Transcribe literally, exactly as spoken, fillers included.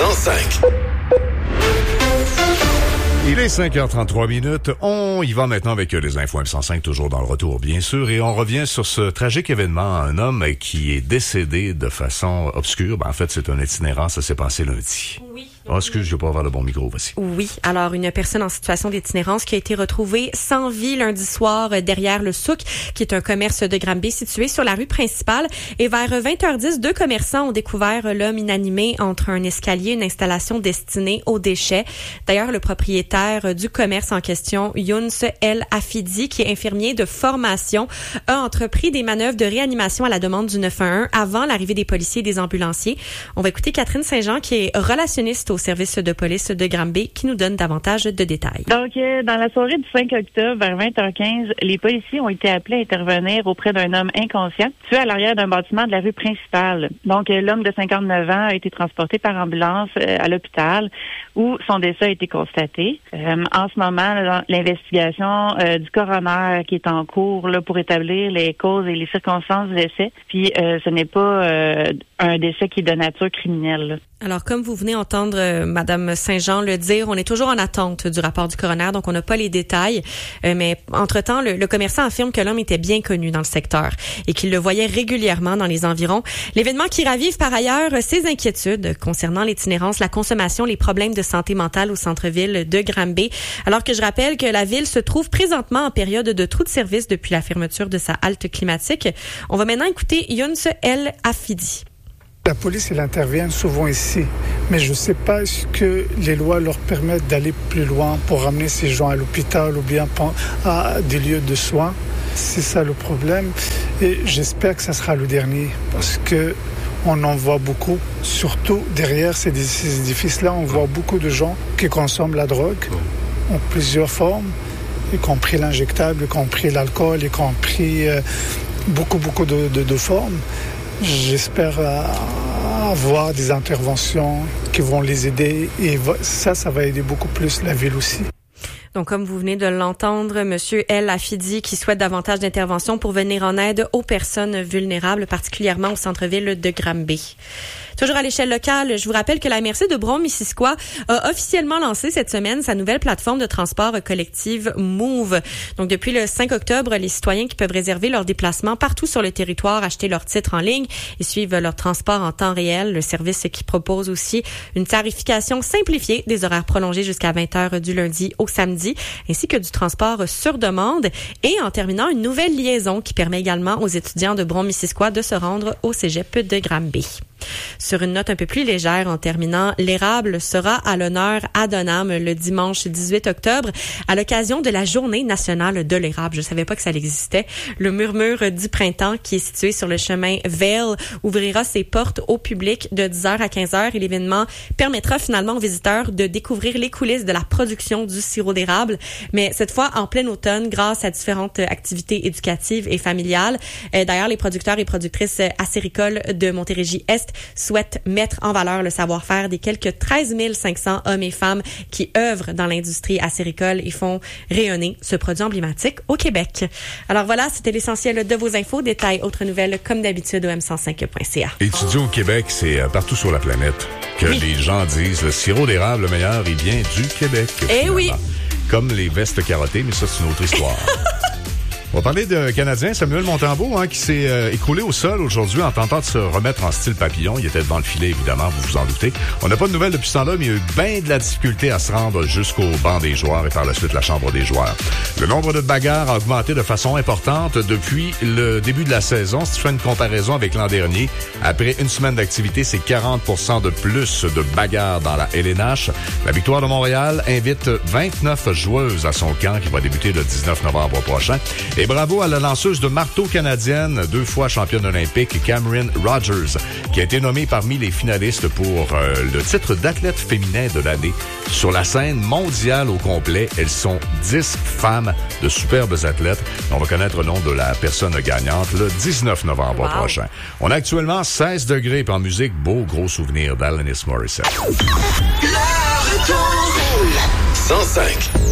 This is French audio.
cent cinq. Il est cinq heures trente-trois minutes. On y va maintenant avec les infos M cent cinq, toujours dans le retour, bien sûr. Et on revient sur ce tragique événement. Un homme qui est décédé de façon obscure. Ben, en fait, c'est un itinérant. Ça s'est passé lundi. Oui. Oh, excuse, je vais pas avoir le bon micro, voici. Oui. Alors, une personne en situation d'itinérance qui a été retrouvée sans vie lundi soir derrière le souk, qui est un commerce de Granby situé sur la rue principale. Et vers vingt heures dix, deux commerçants ont découvert l'homme inanimé entre un escalier et une installation destinée aux déchets. D'ailleurs, le propriétaire du commerce en question, Younes El Afidi, qui est infirmier de formation, a entrepris des manœuvres de réanimation à la demande du neuf un un avant l'arrivée des policiers et des ambulanciers. On va écouter Catherine Saint-Jean, qui est relationniste au service de police de Granby, qui nous donne davantage de détails. Donc, euh, dans la soirée du cinq octobre, vers vingt heures quinze, les policiers ont été appelés à intervenir auprès d'un homme inconscient, tué à l'arrière d'un bâtiment de la rue principale. Donc, euh, l'homme de cinquante-neuf ans a été transporté par ambulance euh, à l'hôpital, où son décès a été constaté. Euh, en ce moment, là, l'investigation euh, du coroner qui est en cours là, pour établir les causes et les circonstances du décès. Puis, euh, ce n'est pas euh, un décès qui est de nature criminelle. Là. Alors, comme vous venez entendre euh, Madame Saint-Jean le dire, on est toujours en attente du rapport du coroner, donc on n'a pas les détails. Euh, mais entre-temps, le, le commerçant affirme que l'homme était bien connu dans le secteur et qu'il le voyait régulièrement dans les environs. L'événement qui ravive par ailleurs ses inquiétudes concernant l'itinérance, la consommation, les problèmes de santé mentale au centre-ville de Granby. Alors que je rappelle que la ville se trouve présentement en période de trou de service depuis la fermeture de sa halte climatique. On va maintenant écouter Younes El Afidi. La police, elle intervient souvent ici, mais je ne sais pas est-ce que les lois leur permettent d'aller plus loin pour ramener ces gens à l'hôpital ou bien à des lieux de soins. C'est ça le problème et j'espère que ça sera le dernier parce que on en voit beaucoup, surtout derrière ces, ces édifices-là, on voit beaucoup de gens qui consomment la drogue en plusieurs formes, y compris l'injectable, y compris l'alcool, y compris euh, beaucoup, beaucoup de, de, de formes. J'espère euh, avoir des interventions qui vont les aider et ça, ça va aider beaucoup plus la ville aussi. Donc, comme vous venez de l'entendre, Monsieur El Afidi qui souhaite davantage d'interventions pour venir en aide aux personnes vulnérables, particulièrement au centre-ville de Granby. Toujours à l'échelle locale, je vous rappelle que la M R C de Brome-Missisquoi a officiellement lancé cette semaine sa nouvelle plateforme de transport collectif Move. Donc, depuis le cinq octobre, les citoyens qui peuvent réserver leur déplacement partout sur le territoire, acheter leur titre en ligne et suivre leur transport en temps réel. Le service qui propose aussi une tarification simplifiée des horaires prolongés jusqu'à vingt heures du lundi au samedi, ainsi que du transport sur demande. Et en terminant, une nouvelle liaison qui permet également aux étudiants de Brome-Missisquoi de se rendre au cégep de Granby. Sur une note un peu plus légère, en terminant, l'érable sera à l'honneur à Donham le dimanche dix-huit octobre à l'occasion de la Journée nationale de l'érable. Je savais pas que ça existait. Le murmure du printemps qui est situé sur le chemin Vail ouvrira ses portes au public de dix heures à quinze heures et l'événement permettra finalement aux visiteurs de découvrir les coulisses de la production du sirop d'érable, mais cette fois en plein automne grâce à différentes activités éducatives et familiales. D'ailleurs, les producteurs et productrices acéricoles de Montérégie-Est souhaite mettre en valeur le savoir-faire des quelques treize mille cinq cents hommes et femmes qui œuvrent dans l'industrie acéricole et font rayonner ce produit emblématique au Québec. Alors voilà, c'était l'essentiel de vos infos. Détails, autres nouvelles, comme d'habitude, au m cent cinq point c a. Étudier au Québec, c'est partout sur la planète que oui. Les gens disent le sirop d'érable, le meilleur, il vient du Québec. Eh oui! Comme les vestes carottées, mais ça, c'est une autre histoire. On va parler de Canadien Samuel Montembeault hein, qui s'est euh, écroulé au sol aujourd'hui en tentant de se remettre en style papillon. Il était devant le filet, évidemment, vous vous en doutez. On n'a pas de nouvelles depuis ce temps-là, mais il y a eu bien de la difficulté à se rendre jusqu'au banc des joueurs et par la suite la chambre des joueurs. Le nombre de bagarres a augmenté de façon importante depuis le début de la saison. Si tu fais une comparaison avec l'an dernier, après une semaine d'activité, c'est quarante pour cent de plus de bagarres dans la L N H. La Victoire de Montréal invite vingt-neuf joueuses à son camp qui va débuter le dix-neuf novembre prochain. Et bravo à la lanceuse de marteau canadienne, deux fois championne olympique, Cameron Rogers, qui a été nommée parmi les finalistes pour euh, le titre d'athlète féminin de l'année. Sur la scène mondiale au complet, elles sont dix femmes de superbes athlètes. On va connaître le nom de la personne gagnante le dix-neuf novembre wow. prochain. On a actuellement seize degrés, puis en musique, beau gros souvenir d'Alanis Morissette. Le retour cent cinq.